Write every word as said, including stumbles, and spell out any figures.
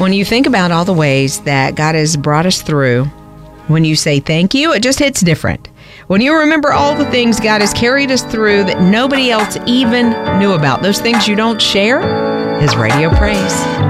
When you think about all the ways that God has brought us through, when you say thank you, it just hits different. When you remember all the things God has carried us through that nobody else even knew about, those things you don't share, is Radio Praise.